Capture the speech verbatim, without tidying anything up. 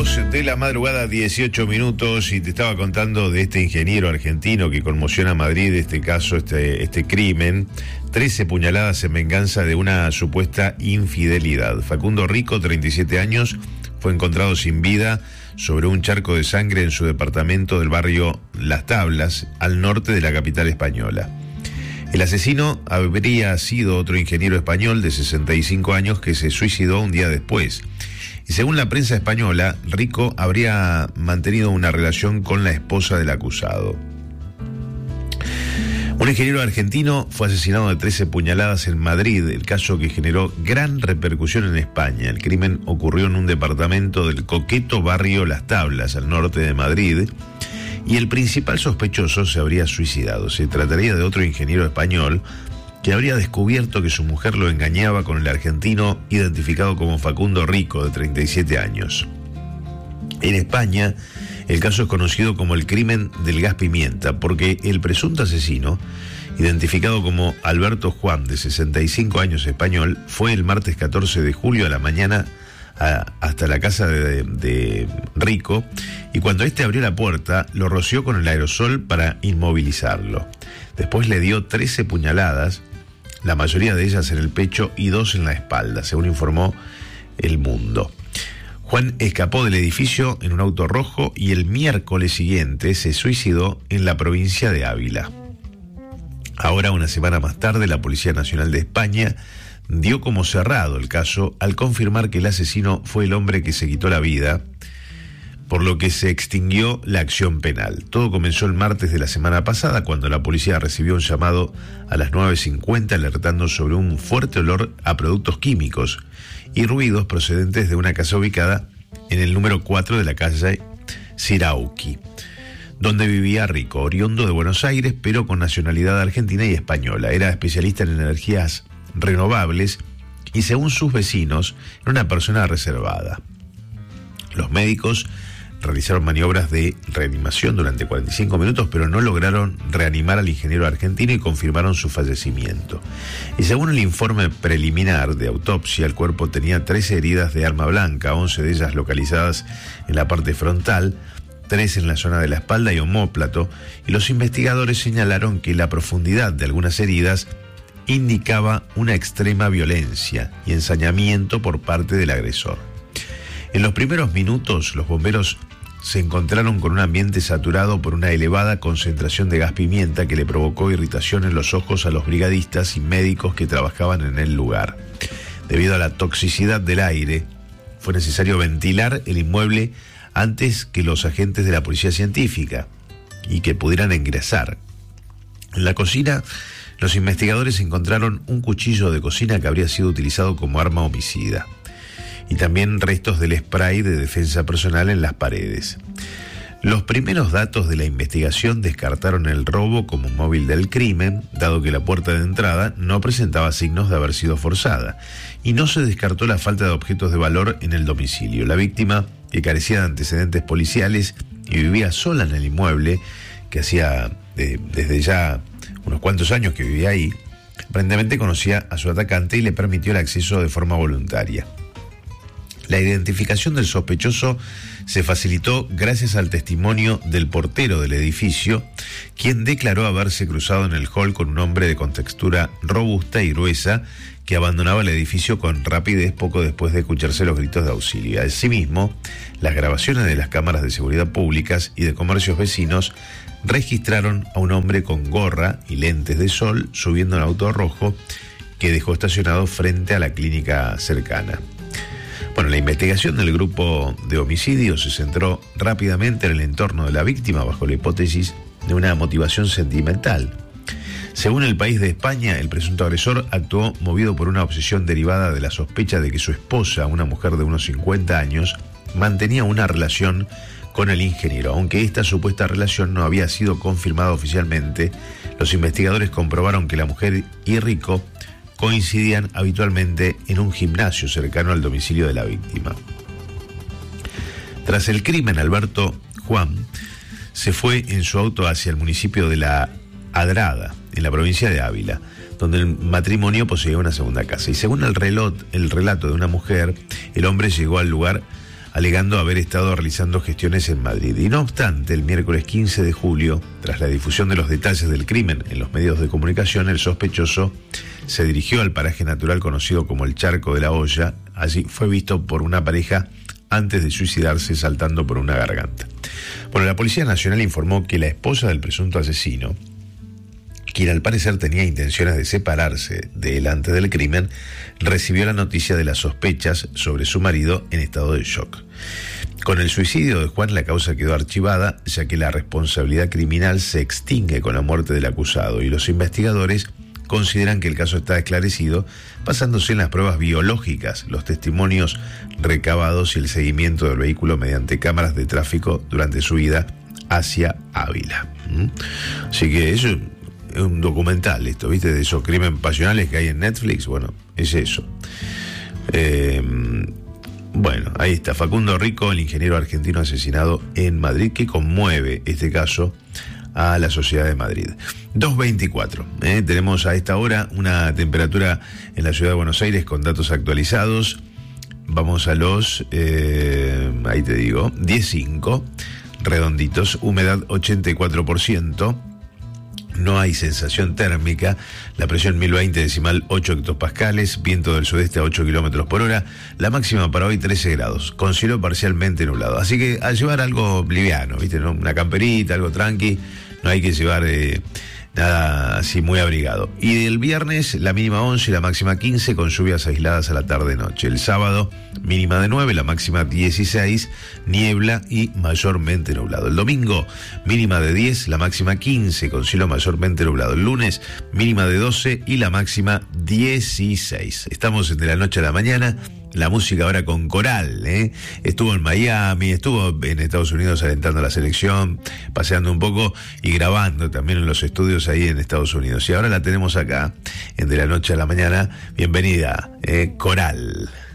dos de la madrugada, dieciocho minutos, y te estaba contando de este ingeniero argentino que conmociona a Madrid, este caso, este, este crimen. trece puñaladas en venganza de una supuesta infidelidad. Facundo Rico, treinta y siete años, fue encontrado sin vida sobre un charco de sangre en su departamento del barrio Las Tablas, al norte de la capital española. El asesino habría sido otro ingeniero español de sesenta y cinco años que se suicidó un día después. Y según la prensa española, Rico habría mantenido una relación con la esposa del acusado. Un ingeniero argentino fue asesinado de trece puñaladas en Madrid, el caso que generó gran repercusión en España. El crimen ocurrió en un departamento del coqueto barrio Las Tablas, al norte de Madrid, y el principal sospechoso se habría suicidado. Se trataría de otro ingeniero español que habría descubierto que su mujer lo engañaba con el argentino identificado como Facundo Rico, de treinta y siete años. En España, el caso es conocido como el crimen del gas pimienta, porque el presunto asesino, identificado como Alberto Juan, de sesenta y cinco años, español, fue el martes catorce de julio a la mañana a, hasta la casa de, de Rico, y cuando éste abrió la puerta, lo roció con el aerosol para inmovilizarlo. Después le dio trece puñaladas, la mayoría de ellas en el pecho y dos en la espalda, según informó El Mundo. Juan escapó del edificio en un auto rojo y el miércoles siguiente se suicidó en la provincia de Ávila. Ahora, una semana más tarde, la Policía Nacional de España dio como cerrado el caso al confirmar que el asesino fue el hombre que se quitó la vida, por lo que se extinguió la acción penal. Todo comenzó el martes de la semana pasada, cuando la policía recibió un llamado a las nueve cincuenta alertando sobre un fuerte olor a productos químicos y ruidos procedentes de una casa ubicada en el número cuatro de la calle Sirauqui, donde vivía Rico, oriundo de Buenos Aires, pero con nacionalidad argentina y española. Era especialista en energías renovables y, según sus vecinos, era una persona reservada. Los médicos realizaron maniobras de reanimación durante cuarenta y cinco minutos, pero no lograron reanimar al ingeniero argentino y confirmaron su fallecimiento. Y según el informe preliminar de autopsia, el cuerpo tenía trece heridas de arma blanca, once de ellas localizadas en la parte frontal, tres en la zona de la espalda y omóplato, y los investigadores señalaron que la profundidad de algunas heridas indicaba una extrema violencia y ensañamiento por parte del agresor. En los primeros minutos, los bomberos se encontraron con un ambiente saturado por una elevada concentración de gas pimienta que le provocó irritación en los ojos a los brigadistas y médicos que trabajaban en el lugar. Debido a la toxicidad del aire, fue necesario ventilar el inmueble antes que los agentes de la policía científica y que pudieran ingresar. En la cocina, los investigadores encontraron un cuchillo de cocina que habría sido utilizado como arma homicida, y también restos del spray de defensa personal en las paredes. Los primeros datos de la investigación descartaron el robo como móvil del crimen, dado que la puerta de entrada no presentaba signos de haber sido forzada, y no se descartó la falta de objetos de valor en el domicilio. La víctima, que carecía de antecedentes policiales y vivía sola en el inmueble, que hacía eh, desde ya unos cuantos años que vivía ahí, aparentemente conocía a su atacante y le permitió el acceso de forma voluntaria. La identificación del sospechoso se facilitó gracias al testimonio del portero del edificio, quien declaró haberse cruzado en el hall con un hombre de contextura robusta y gruesa que abandonaba el edificio con rapidez poco después de escucharse los gritos de auxilio. Asimismo, las grabaciones de las cámaras de seguridad públicas y de comercios vecinos registraron a un hombre con gorra y lentes de sol subiendo un auto rojo que dejó estacionado frente a la clínica cercana. Bueno, la investigación del grupo de homicidios se centró rápidamente en el entorno de la víctima bajo la hipótesis de una motivación sentimental. Según El País de España, el presunto agresor actuó movido por una obsesión derivada de la sospecha de que su esposa, una mujer de unos cincuenta años, mantenía una relación con el ingeniero. Aunque esta supuesta relación no había sido confirmada oficialmente, los investigadores comprobaron que la mujer y Rico coincidían habitualmente en un gimnasio cercano al domicilio de la víctima. Tras el crimen, Alberto Juan se fue en su auto hacia el municipio de La Adrada, en la provincia de Ávila, donde el matrimonio poseía una segunda casa. Y según el, reloj, el relato de una mujer, el hombre llegó al lugar alegando haber estado realizando gestiones en Madrid. Y no obstante, el miércoles quince de julio, tras la difusión de los detalles del crimen en los medios de comunicación, el sospechoso se dirigió al paraje natural conocido como el Charco de la Hoya. Allí fue visto por una pareja antes de suicidarse saltando por una garganta. Bueno, la Policía Nacional informó que la esposa del presunto asesino, quien al parecer tenía intenciones de separarse de él antes del crimen, recibió la noticia de las sospechas sobre su marido en estado de shock. Con el suicidio de Juan, la causa quedó archivada, ya que la responsabilidad criminal se extingue con la muerte del acusado, y los investigadores consideran que el caso está esclarecido, basándose en las pruebas biológicas, los testimonios recabados y el seguimiento del vehículo mediante cámaras de tráfico durante su ida hacia Ávila. ¿Mm? Así que eso es un documental, esto, ¿viste? De esos crímenes pasionales que hay en Netflix. Bueno, es eso. Eh, bueno, ahí está. Facundo Rico, el ingeniero argentino asesinado en Madrid, que conmueve este caso a la sociedad de Madrid. dos veinticuatro. ¿eh? Tenemos a esta hora una temperatura en la ciudad de Buenos Aires con datos actualizados. Vamos a los, eh, ahí te digo, diez cinco, redonditos, humedad ochenta y cuatro por ciento. No hay sensación térmica, la presión mil veinte decimal ocho hectopascales, viento del sudeste a ocho kilómetros por hora, la máxima para hoy trece grados, con cielo parcialmente nublado. Así que a llevar algo liviano, ¿viste? ¿No? Una camperita, algo tranqui, no hay que llevar eh, nada así muy abrigado. Y el viernes la mínima once y la máxima quince, con lluvias aisladas a la tarde-noche. El sábado mínima de nueve, la máxima dieciséis, niebla y mayormente nublado. El domingo mínima de diez, la máxima quince, con cielo mayormente nublado. El lunes mínima de doce y la máxima dieciséis. Estamos de la noche a la mañana. La música ahora con Coral, ¿eh? Estuvo en Miami, estuvo en Estados Unidos alentando a la selección, paseando un poco y grabando también en los estudios ahí en Estados Unidos. Y ahora la tenemos acá, en De la Noche a la Mañana. Bienvenida, ¿eh? Coral.